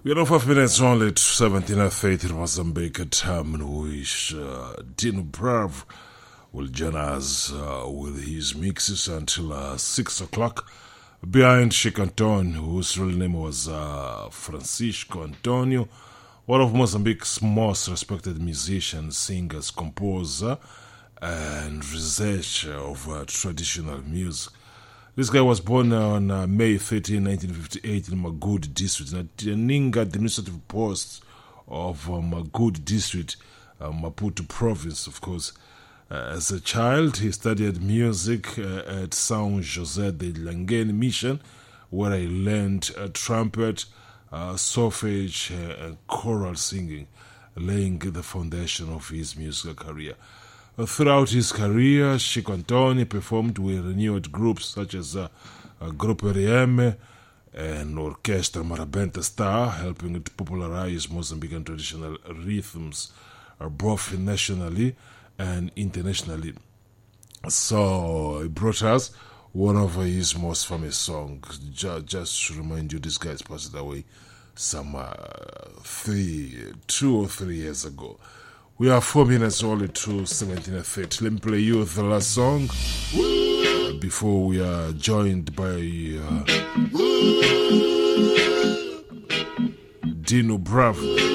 We know 5 minutes only to 17:30 in Mozambique, a time in which Dino Brav will join us with his mixes until 6 o'clock. Behind Sheikh Antonio, whose real name was Francisco Antonio, one of Mozambique's most respected musicians, singers, composer, and researcher of traditional music. This guy was born on May 13, 1958 in Magud district, in the Ninga administrative post of Magud district, Maputo province, of course. As a child, he studied music at São José de Langen Mission, where he learned trumpet, solfege, and choral singing, laying the foundation of his musical career. Throughout his career, Sheikh Antonio performed with renewed groups such as Grupo Rieme and Orchestra Marabenta Star, helping to popularize Mozambican traditional rhythms, both nationally and internationally. So he brought us one of his most famous songs. Just to remind you, this guy passed away some 2 or 3 years ago. We are 4 minutes only to 17:30. Let me play you the last song before we are joined by Dino Bravo.